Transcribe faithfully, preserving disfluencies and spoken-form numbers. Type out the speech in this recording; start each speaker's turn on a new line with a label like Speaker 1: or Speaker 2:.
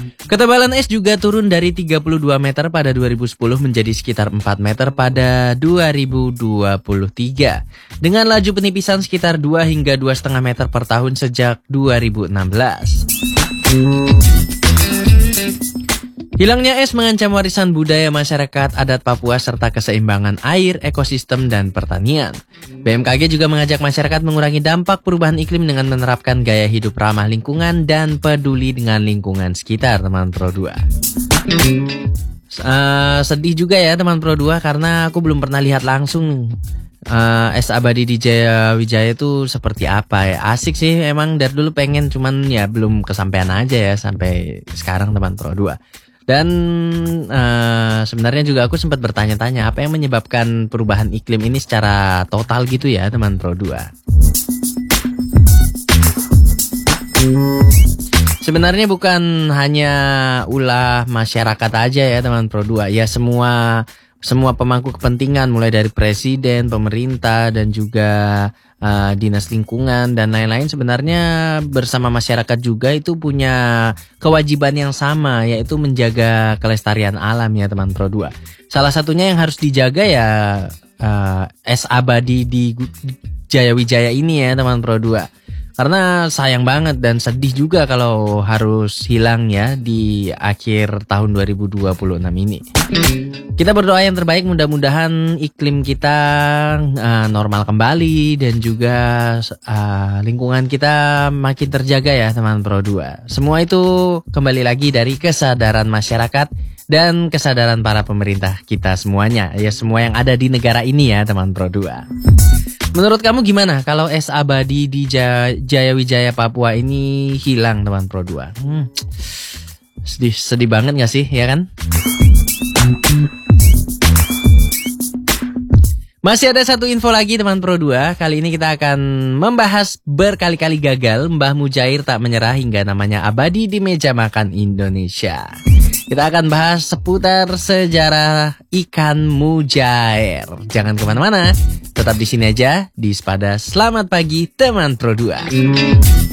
Speaker 1: Ketebalan es juga turun dari tiga puluh dua meter pada dua ribu sepuluh menjadi sekitar empat meter pada dua ribu dua puluh tiga. Dengan laju penipisan sekitar dua hingga dua koma lima meter per tahun sejak dua ribu enam belas. Hilangnya es mengancam warisan budaya masyarakat adat Papua serta keseimbangan air, ekosistem, dan pertanian. B M K G juga mengajak masyarakat mengurangi dampak perubahan iklim dengan menerapkan gaya hidup ramah lingkungan dan peduli dengan lingkungan sekitar, teman Pro dua. Uh, sedih juga ya teman Pro dua karena aku belum pernah lihat langsung uh, es abadi di Jaya Wijaya itu seperti apa ya. Asik sih emang dari dulu pengen, cuman ya belum kesampaian aja ya sampai sekarang teman Pro dua. Dan uh, sebenarnya juga aku sempat bertanya-tanya apa yang menyebabkan perubahan iklim ini secara total gitu ya teman Pro dua. Sebenarnya bukan hanya ulah masyarakat aja ya teman Pro dua. Ya semua semua pemangku kepentingan mulai dari presiden, pemerintah dan juga uh, dinas lingkungan dan lain-lain sebenarnya bersama masyarakat juga itu punya kewajiban yang sama, yaitu menjaga kelestarian alam ya teman Pro dua. Salah satunya yang harus dijaga ya uh, es abadi di Jaya Wijaya ini ya teman Pro dua. Karena sayang banget dan sedih juga kalau harus hilang ya di akhir tahun dua ribu dua puluh enam ini. Kita berdoa yang terbaik, mudah-mudahan iklim kita uh, normal kembali dan juga uh, lingkungan kita makin terjaga ya teman Pro dua. Semua itu kembali lagi dari kesadaran masyarakat dan kesadaran para pemerintah kita semuanya. Ya semua yang ada di negara ini ya teman Pro dua. Menurut kamu gimana kalau es abadi di Jaya Wijaya Papua ini hilang teman Pro dua? Hmm, sedih, sedih banget gak sih ya kan? Masih ada satu info lagi teman Pro dua. Kali ini kita akan membahas berkali-kali gagal Mbah Mujair tak menyerah hingga namanya abadi di meja makan Indonesia. Kita akan bahas seputar sejarah ikan mujair. Jangan kemana-mana, tetap di sini aja di Sepada Selamat Pagi teman Pro dua.